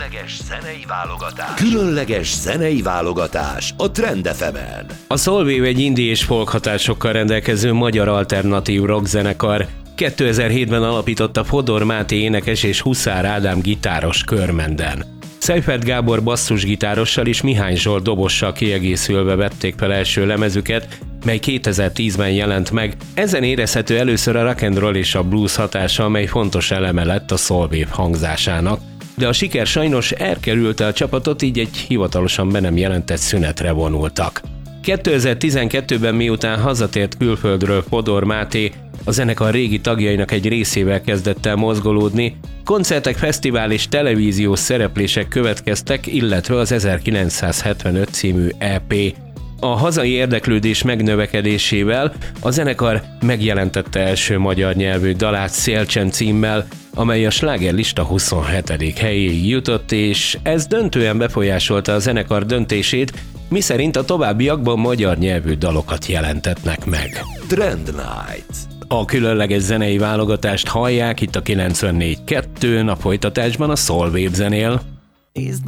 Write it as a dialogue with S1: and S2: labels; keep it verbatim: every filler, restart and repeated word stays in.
S1: Különleges zenei válogatás. Különleges zenei válogatás a Trend ef emen.
S2: A Soulwave egy indie és folk hatásokkal rendelkező magyar alternatív rock zenekar. kétezer-hétben alapította Fodor Máté énekes és Huszár Ádám gitáros Körmenden. Seifert Gábor basszusgitárossal és Mihály Zsolt dobossal kiegészülve vették fel első lemezüket, mely kétezer-tízben jelent meg. Ezen érezhető először a rock and roll és a blues hatása, amely fontos eleme lett a Soulwave hangzásának. De a siker sajnos elkerülte a csapatot, így egy hivatalosan be nem jelentett szünetre vonultak. kétezer-tizenkettőben miután hazatért külföldről Fodor Máté, a zenekar régi tagjainak egy részével kezdett el mozgolódni, koncertek, fesztivál és televíziós szereplések következtek, illetve az ezerkilencszázhetvenöt című é pé. A hazai érdeklődés megnövekedésével a zenekar megjelentette első magyar nyelvű dalát Szélcsen címmel, amely a slágerlista huszonhetedik helyéig jutott, és ez döntően befolyásolta a zenekar döntését, miszerint a továbbiakban magyar nyelvű dalokat jelentetnek meg.
S1: Trend Night.
S2: A különleges zenei válogatást hallják itt a kilencvennégy kettőn, a folytatásban a Soulwave zenél.